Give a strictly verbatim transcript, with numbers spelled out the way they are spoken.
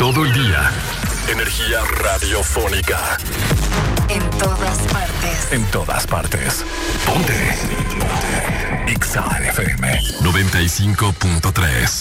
Todo el día. Energía radiofónica. En todas partes. En todas partes. Ponte. Ponte. X A F M noventa y cinco punto tres.